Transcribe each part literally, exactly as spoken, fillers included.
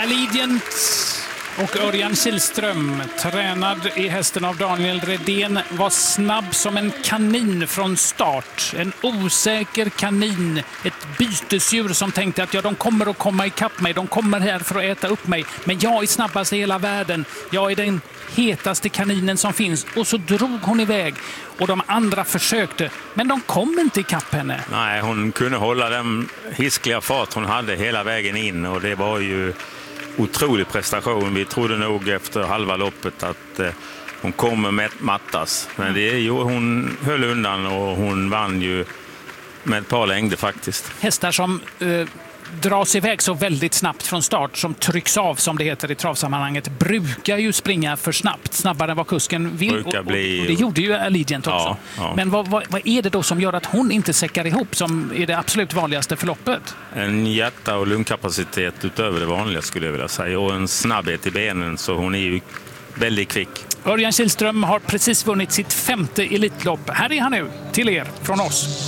Allegiant och Örjan Kihlström, tränad i hästen av Daniel Redén, var snabb som en kanin från start. En osäker kanin, ett bytesdjur som tänkte att ja, de kommer att komma ikapp mig, de kommer här för att äta upp mig. Men jag är snabbast i hela världen, jag är den hetaste kaninen som finns. Och så drog hon iväg och de andra försökte, men de kom inte ikapp henne. Nej, hon kunde hålla den hiskliga fart hon hade hela vägen in och det var ju otrolig prestation. Vi trodde nog efter halva loppet att eh, hon kommer mattas. Men det är ju, hon höll undan och hon vann ju med ett par längder faktiskt. Hästar som eh, dras iväg så väldigt snabbt från start, som trycks av som det heter i travsammanhanget, brukar ju springa för snabbt, snabbare än vad kusken vill. Och, och, bli... och det gjorde ju Allegiant också. Ja, ja. Men vad, vad, vad är det då som gör att hon inte säckar ihop, som är det absolut vanligaste förloppet? En hjärta- och lungkapacitet utöver det vanliga skulle jag vilja säga. Och en snabbhet i benen, så hon är ju väldigt kvick. Örjan Kihlström har precis vunnit sitt femte elitlopp. Här är han nu, till er från oss.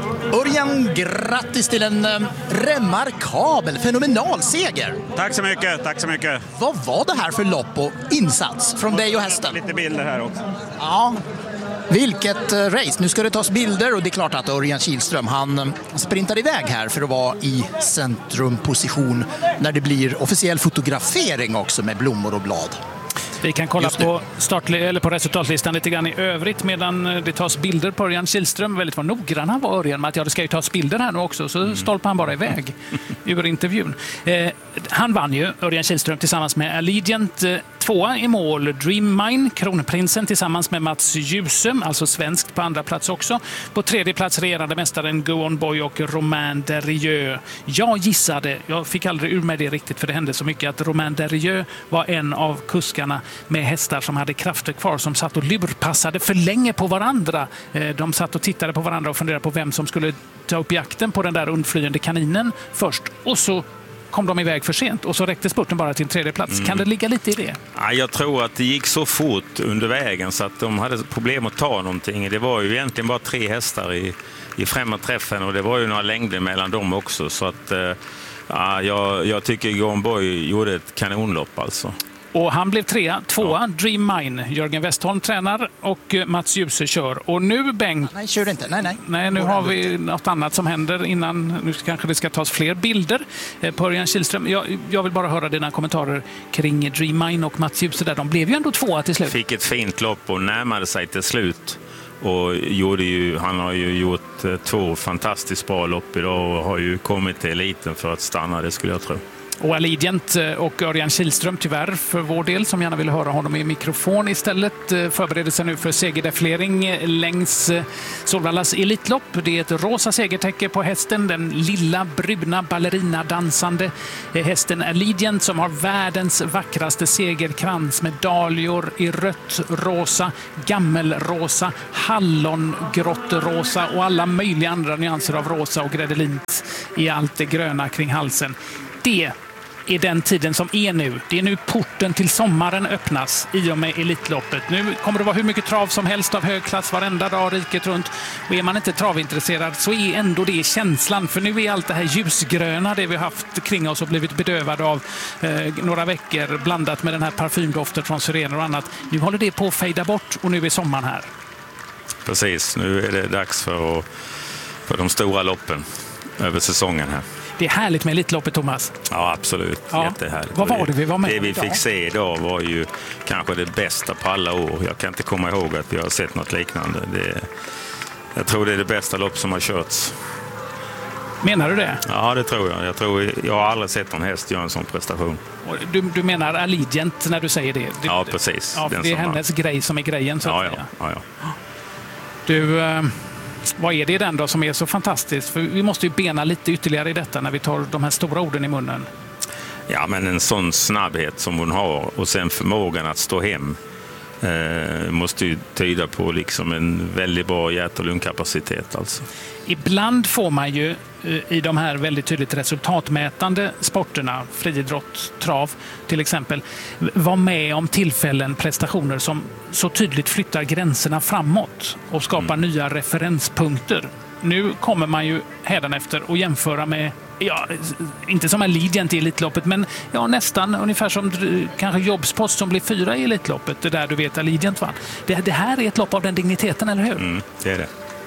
Örjan, grattis till en eh, remarkabel, fenomenal seger. Tack så mycket, tack så mycket. Vad var det här för lopp och insats från dig och hästen? Lite bilder här också. Ja, vilket eh, race. Nu ska det tas bilder och det är klart att Örjan Kihlström, han eh, sprintar iväg här för att vara i centrumposition när det blir officiell fotografering också med blommor och blad. Vi kan kolla på, start, eller på resultatlistan lite grann i övrigt medan det tas bilder på Örjan Kihlström. Väldigt var noggrann han var, Örjan, med att ja, det ska ju tas bilder här nu också, så mm. stolpar han bara iväg ur intervjun. Eh, han vann ju, Örjan Kihlström, tillsammans med Allegiant. Eh, tvåa i mål, Dream Mine, Kronprinsen tillsammans med Mats Djuse, alltså svenskt på andra plats också. På tredje plats regerande mästaren Go On Boy och Romain Derrieux. Jag gissade, jag fick aldrig ur med det riktigt för det hände så mycket, att Romain Derrieux var en av kuskarna med hästar som hade krafter kvar, som satt och lurpassade för länge på varandra. De satt och tittade på varandra och funderade på vem som skulle ta upp jakten på den där undflyende kaninen först. Och så kom de iväg för sent och så räckte spurten bara till en tredje plats. Mm. Kan det ligga lite i det? Ja, jag tror att det gick så fort under vägen så att de hade problem att ta någonting. Det var ju egentligen bara tre hästar i, i främre träffen och det var ju några längder mellan dem också. Så att ja, jag, jag tycker Go On Boy gjorde ett kanonlopp alltså. Och han blev trea, tvåa, ja. Dream Mine. Jörgen Westholm tränar och Mats Djuse kör. Och nu, Bengt... Nej, kör inte. Nej, nej. Nej, nu har vi något annat som händer innan. Nu kanske det ska tas fler bilder på Örjan Kihlström. Jag, jag vill bara höra dina kommentarer kring Dream Mine och Mats Djuse där. De blev ju ändå tvåa till slut. Fick ett fint lopp och närmade sig till slut. Och gjorde ju, han har ju gjort två fantastiskt bra lopp idag och har ju kommit till eliten för att stanna, det skulle jag tro. Och Allegiant och Örjan Kihlström, tyvärr för vår del, som gärna vill höra honom i mikrofon istället, förbereder sig nu för segerdefilering längs Solvallas elitlopp. Det är ett rosa segertäcke på hästen, den lilla bruna ballerina-dansande hästen Allegiant, som har världens vackraste segerkrans med dahlior i rött, rosa, gammelrosa, hallongrottrosa och alla möjliga andra nyanser av rosa och gredelint i allt det gröna kring halsen. Det är den tiden som är nu. Det är nu porten till sommaren öppnas i och med elitloppet. Nu kommer det vara hur mycket trav som helst av hög klass varenda dag riket runt. Och är man inte travintresserad så är ändå det känslan. För nu är allt det här ljusgröna, det vi har haft kring oss och blivit bedövade av eh, några veckor, blandat med den här parfymdoften från syrener och annat. Nu håller det på att fejda bort och nu är sommaren här. Precis, nu är det dags för, för de stora loppen över säsongen här. Det är härligt med elitloppet, Thomas. Ja, absolut. Ja. Jättehärligt. Vad var det vi var med Det vi idag? fick se idag var ju kanske det bästa på alla år. Jag kan inte komma ihåg att vi har sett något liknande. Det, jag tror det är det bästa lopp som har körts. Menar du det? Ja, det tror jag. Jag, tror, jag har aldrig sett någon häst göra en sån prestation. Du, du menar Allegiant när du säger det? Du, ja, precis. Ja, det är hennes har... grej som är grejen, så ja, att säga. Ja, ja. Du... Eh... Vad är det i den då som är så fantastiskt? För vi måste ju bena lite ytterligare i detta när vi tar de här stora orden i munnen. Ja, men en sån snabbhet som hon har och sen förmågan att stå hem eh, måste ju tyda på liksom en väldigt bra hjärt- och lungkapacitet. Alltså. Ibland får man ju i de här väldigt tydligt resultatmätande sporterna, friidrott, trav till exempel, vara med om tillfällen, prestationer som så tydligt flyttar gränserna framåt och skapar mm. nya referenspunkter. Nu kommer man ju hädanefter att jämföra med ja, inte som Allegiant i Elitloppet, men ja, nästan ungefär som kanske Jobspost som blir fyra i Elitloppet, det där du vet Allegiant vann. Det, det här är ett lopp av den digniteten, eller hur? Mm, det är det.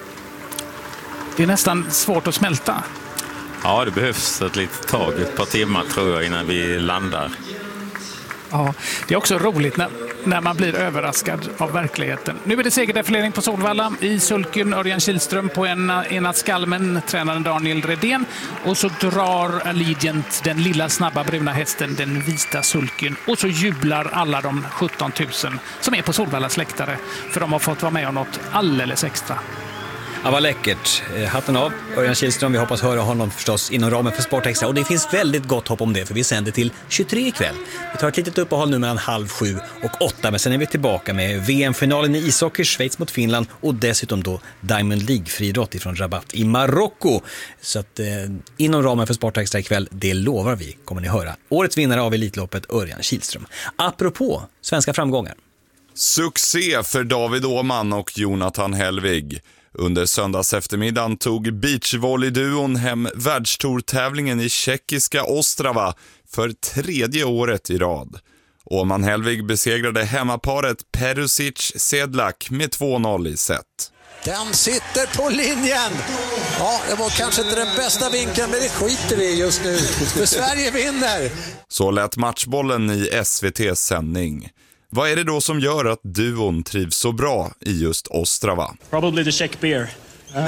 Det är nästan svårt att smälta. Ja, det behövs ett litet tag, ett par timmar tror jag, innan vi landar. Ja, det är också roligt när, när man blir överraskad av verkligheten. Nu är det segerdefilering på Solvalla. I sulken Örjan Kihlström på en, ena skalmen, tränaren Daniel Redén. Och så drar Allegiant den lilla snabba bruna hästen, den vita sulken. Och så jublar alla de sjutton tusen som är på Solvallas läktare. För de har fått vara med om något alldeles extra. Ja, vad läckert. Hatten av Örjan Kihlström. Vi hoppas höra honom förstås inom ramen för Sportextra. Och det finns väldigt gott hopp om det, för vi sänder till tjugotre ikväll. Vi tar ett litet uppehåll nu mellan halv sju och åtta. Men sen är vi tillbaka med V M-finalen i ishockey, Schweiz mot Finland. Och dessutom då Diamond League-friidrott ifrån Rabat i Marocko. Så att eh, inom ramen för Sportextra ikväll, det lovar vi, kommer ni höra. Årets vinnare av Elitloppet, Örjan Kihlström. Apropå svenska framgångar. Succé för David Åhman och Jonathan Hellvig. Under söndags eftermiddagen tog beachvolleyduon hem världstourtävlingen i tjeckiska Ostrava för tredje året i rad. Åhman Hellvig besegrade hemmaparet Perusic-Sedlak med två noll i set. Den sitter på linjen. Ja, det var kanske inte den bästa vinkeln, men det skiter vi just nu. För Sverige vinner. Så lät matchbollen i S V T:s sändning. Vad är det då som gör att duon trivs så bra i just Ostrava? Probably the Czech beer. Uh,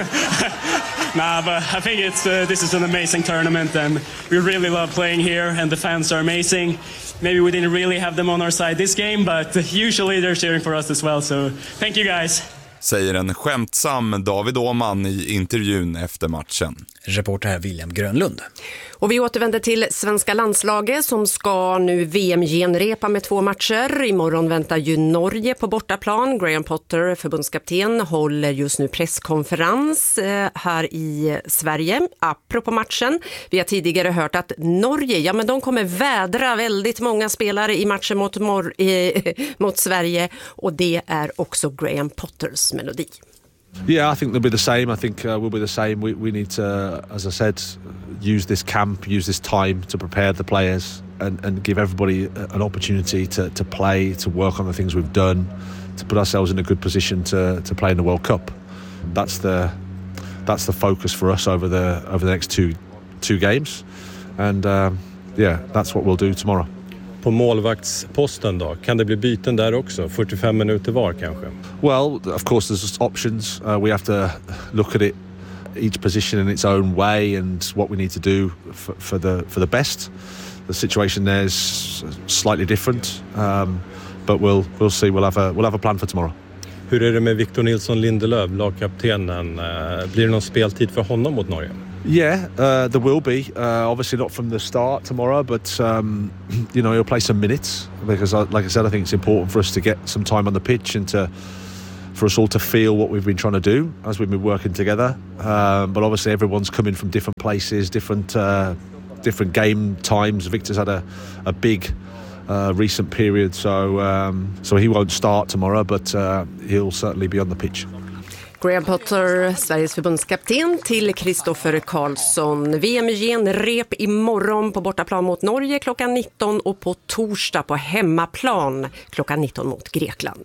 nah, but I think it's uh, this is an amazing tournament and we really love playing here and the fans are amazing. Maybe we didn't really have them on our side this game, but usually they're cheering for us as well. So thank you guys. Säger en skämtsam David Åhman i intervjun efter matchen. Reporter här William Grönlund. Och vi återvänder till svenska landslaget som ska nu V M-genrepa med två matcher. Imorgon väntar ju Norge på bortaplan. Graham Potter, förbundskapten, håller just nu presskonferens här i Sverige apropå matchen. Vi har tidigare hört att Norge, ja men de kommer vädra väldigt många spelare i matchen mot, mor- eh, mot Sverige, och det är också Graham Potters melodi. Yeah, I think they'll be the same. I think uh, we'll be the same. We, we need to, as I said, use this camp, use this time to prepare the players and, and give everybody an opportunity to, to play, to work on the things we've done, to put ourselves in a good position to, to play in the World Cup. That's the that's the focus for us over the over the next two two games, and um, yeah, that's what we'll do tomorrow. På målvaktsposten då, kan det bli byten där också? fyrtiofem minuter var kanske? Well, of course there's options. Uh, we have to look at it, each position in its own way, and what we need to do for, for the for the best. The situation there is slightly different, um, but we'll we'll see. We'll have a we'll have a plan for tomorrow. Hur är det med Victor Nilsson Lindelöf, lagkaptenen? Uh, blir det någon speltid för honom mot Norge? Yeah, uh, there will be. Uh, obviously not from the start tomorrow, but um, you know, he'll play some minutes because, uh, like I said, I think it's important for us to get some time on the pitch and to for us all to feel what we've been trying to do as we've been working together. Um, but obviously, everyone's coming from different places, different uh, different game times. Victor's had a a big uh, recent period, so um, so he won't start tomorrow, but uh, he'll certainly be on the pitch. Graham Potter, Sveriges förbundskapten, till Kristoffer Karlsson. V M-genrep imorgon på bortaplan mot Norge klockan nitton och på torsdag på hemmaplan klockan nitton mot Grekland.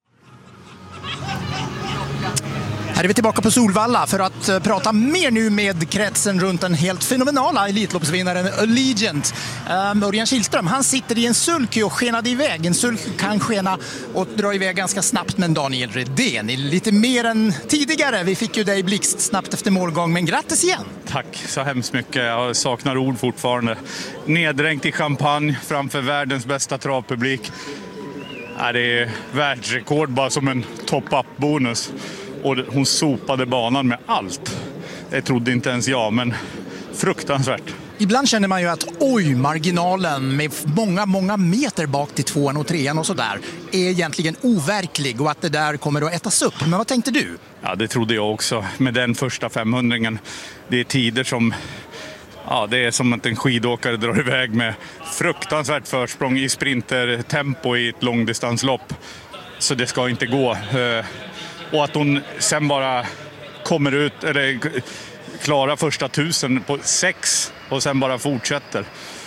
Här är vi tillbaka på Solvalla för att uh, prata mer nu med kretsen runt den helt fenomenala elitloppsvinnaren Allegiant. Um, Örjan Kihlström, han sitter i en sulky och skenade iväg. En sulky kan skena och dra iväg ganska snabbt, men Daniel Redén är lite mer än tidigare. Vi fick ju dig blixt snabbt efter målgång, men grattis igen. Tack så hemskt mycket. Jag saknar ord fortfarande. Neddränkt i champagne framför världens bästa travpublik. Ja, det är världsrekord bara som en top-up-bonus. Och hon sopade banan med allt. Det trodde inte ens jag, men fruktansvärt. Ibland känner man ju att oj, marginalen med många, många meter bak till tvåan och trean och sådär är egentligen overklig och att det där kommer att ätas upp. Men vad tänkte du? Ja, det trodde jag också. Med den första femhundringen. Det är tider som... Ja, det är som att en skidåkare drar iväg med fruktansvärt försprång i sprintertempo i ett långdistanslopp. Så det ska inte gå. Och att hon sen bara kommer ut, eller klara första tusen på sex och sen bara fortsätter.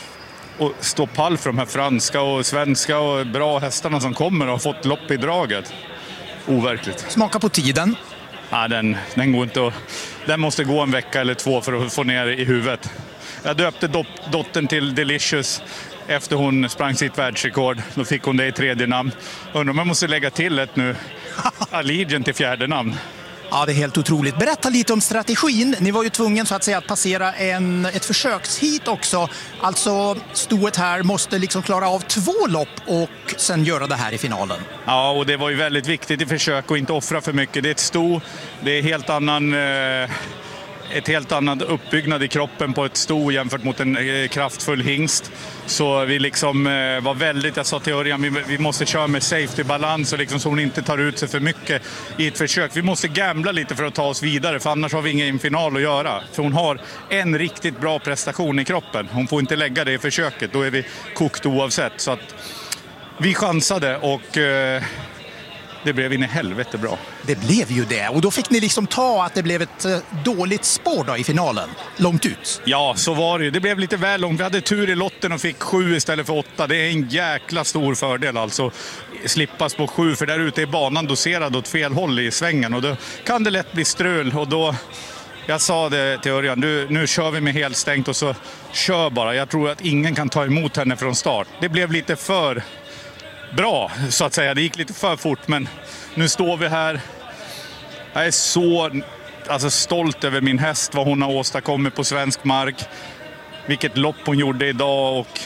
Och stå pall för de här franska och svenska och bra hästarna som kommer och har fått lopp i draget. Overkligt. Smaka på tiden. Ja, den, den går inte att, den måste gå en vecka eller två för att få ner i huvudet. Jag döpte dot- dottern till Delicious efter hon sprang sitt världsrekord. Då fick hon det i tredje namn. Undrar om jag måste lägga till ett nu. Allegiant till fjärde namn. Ja, det är helt otroligt. Berätta lite om strategin. Ni var ju tvungen så att säga att passera en, ett försökshit också. Alltså stoet här måste liksom klara av två lopp och sen göra det här i finalen. Ja, och det var ju väldigt viktigt i försök att inte offra för mycket. Det är ett sto, det är helt annan... Eh... ett helt annat uppbyggnad i kroppen på ett sto jämfört mot en eh, kraftfull hingst. Så vi liksom eh, var väldigt, jag sa till Örjan, vi, vi måste köra med safety-balans och liksom så hon inte tar ut sig för mycket i ett försök. Vi måste gambla lite för att ta oss vidare, för annars har vi ingen final att göra. För hon har en riktigt bra prestation i kroppen. Hon får inte lägga det i försöket, då är vi kokt oavsett. Så att vi chansade och... Eh, det blev in i helvete bra. Det blev ju det. Och då fick ni liksom ta att det blev ett eh, dåligt spår då i finalen. Långt ut. Ja, så var det. Det blev lite väl långt. Vi hade tur i lotten och fick sju istället för åtta. Det är en jäkla stor fördel alltså. Slippas på sju, för där ute är banan doserad åt fel håll i svängen. Och då kan det lätt bli strul. Och då... Jag sa det till Örjan, nu, nu kör vi med helt stängt och så kör bara. Jag tror att ingen kan ta emot henne från start. Det blev lite för... bra, så att säga. Det gick lite för fort, men nu står vi här. Jag är så alltså, stolt över min häst, vad hon har åstadkommit på svensk mark. Vilket lopp hon gjorde idag, och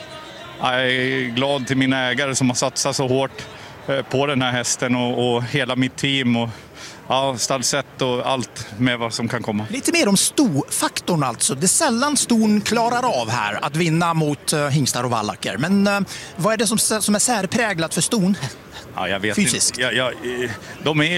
jag är glad till mina ägare som har satsat så hårt på den här hästen och, och hela mitt team och ja, stallsätt och allt med vad som kan komma. Lite mer om stofaktorn alltså. Det är sällan ston klarar av här att vinna mot uh, hingstar och vallacker. Men uh, vad är det som, som är särpräglat för ston? Ja, jag vet fysiskt. Inte. Ja, ja, de är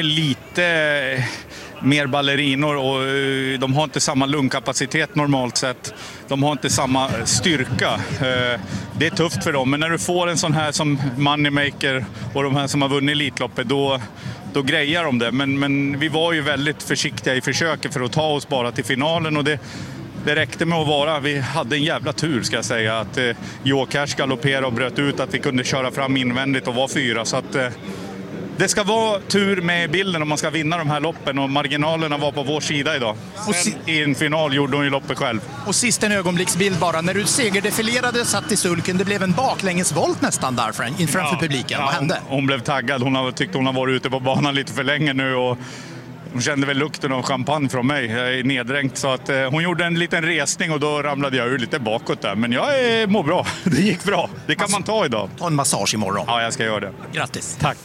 lite mer ballerinor och de har inte samma lungkapacitet normalt sett. De har inte samma styrka. Det är tufft för dem, men när du får en sån här som Moneymaker och de här som har vunnit Elitloppet, då då grejar de det. Men, men vi var ju väldigt försiktiga i försöket för att ta oss bara till finalen, och det, det räckte med att vara. Vi hade en jävla tur, ska jag säga, att eh, Jokers galopperade och bröt ut, att vi kunde köra fram invändigt och vara fyra. Så att eh, det ska vara tur med bilden om man ska vinna de här loppen, och marginalerna var på vår sida idag. Och si- i en final gjorde hon ju loppet själv. Och sist en ögonblicksbild bara. När du segerdefilerade, satt i sulken, det blev en baklängesvolt nästan där framför ja, publiken. Ja, Vad hände? Hon, hon blev taggad. Hon har tyckt hon har varit ute på banan lite för länge nu, och hon kände väl lukten av champagne från mig. Jag är neddränkt, så att eh, hon gjorde en liten resning och då ramlade jag ur lite bakåt där. Men jag eh, mår bra. Det gick bra. Det kan alltså, man ta idag. Ta en massage imorgon. Ja, jag ska göra det. Grattis. Tack.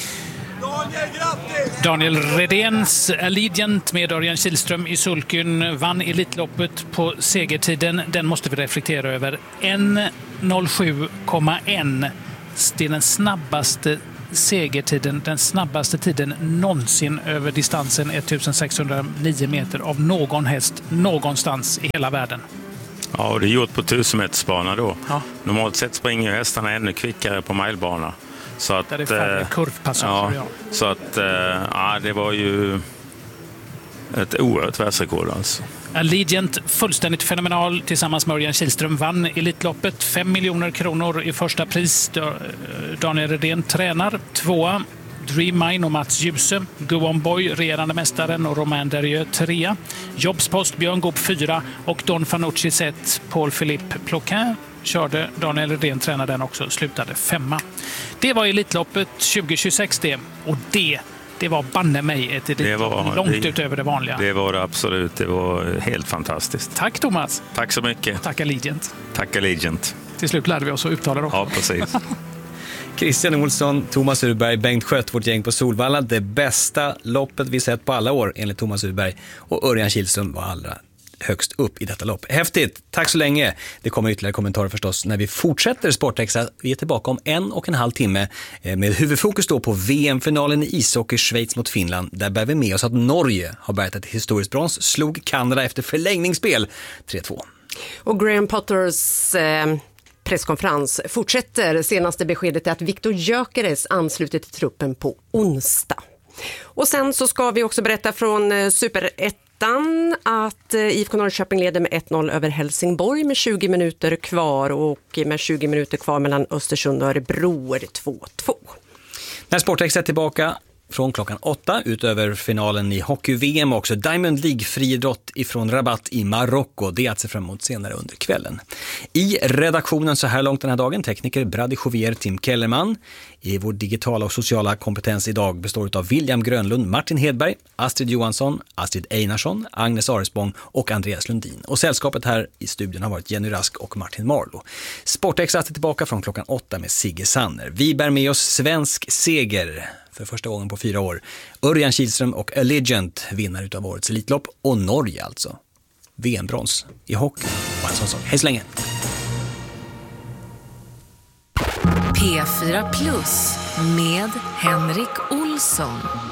Daniel Redéns Allegiant med Örjan Kihlström i sulken vann Elitloppet på segertiden. Den måste vi reflektera över. en noll sju komma ett. Det är den snabbaste segertiden, den snabbaste tiden någonsin över distansen sextonhundranio meter av någon häst någonstans i hela världen. Ja, och det är gjort på tusenmetersbana då. Ja. Normalt sett springer hästarna ännu kvickare på milebana. Så att, där det är färre kurvpassager. Ja, ja. Så att ja, det var ju ett oerhört världsrekord alltså. Allegiant fullständigt fenomenal tillsammans med Örjan Kihlström vann Elitloppet. fem miljoner kronor i första pris. Daniel Redén tränar. Tvåa Dream Mine och Mats Djuse. Go On Boy, regerande mästaren, och Romain Derrieux trea. Jobspost Björn Goop fyra och Don Fanucci sett Paul Philippe Ploquin. Körde Daniel Redén, tränade den också, slutade femma. Det var Elitloppet tjugo tjugosex det. Och det, det var banne mig ett Elitlopp långt det, utöver det vanliga. Det var det absolut. Det var helt fantastiskt. Tack Thomas. Tack så mycket. Tack Allegiant. Tack Allegiant. Till slut lärde vi oss att uttala det också. Ja, precis. Christian Olsson, Thomas Urberg, Bengt Skött, vårt gäng på Solvalla. Det bästa loppet vi sett på alla år enligt Thomas Urberg. Och Örjan Kihlström var allra högst upp i detta lopp. Häftigt, tack så länge. Det kommer ytterligare kommentarer förstås när vi fortsätter Sportextra. Vi är tillbaka om en och en halv timme med huvudfokus då på V M-finalen i ishockey Schweiz mot Finland. Där bär vi med oss att Norge har bärgat ett historiskt brons, slog Kanada efter förlängningsspel tre två. Och Graham Potters eh, presskonferens fortsätter. Senaste beskedet är att Viktor Gyökeres anslutit till truppen på onsdag. Och sen så ska vi också berätta från Super ett ettan att I F K Norrköping leder med ett noll över Helsingborg med tjugo minuter kvar och med tjugo minuter kvar mellan Östersund och Örebro är det två två. När Sportex är tillbaka från klockan åtta utöver finalen i hockey-V M också. Diamond League-friidrott ifrån Rabat i Marocko. Det är att se fram emot senare under kvällen. I redaktionen så här långt den här dagen tekniker Brady Jovier, Tim Kellerman. I vår digitala och sociala kompetens idag består av William Grönlund, Martin Hedberg, Astrid Johansson, Astrid Einarsson, Agnes Aresbong och Andreas Lundin. Och sällskapet här i studion har varit Jenny Rask och Martin Marlo. Sportex är tillbaka från klockan åtta med Sigge Sanner. Vi bär med oss svensk seger för första gången på fyra år. Örjan Kihlström och Allegiant vinner utav årets elitlopp och Norge alltså. V M-brons i hockey. Bara en sån sak. Hej så länge. P fyra Plus med Henrik Olsson.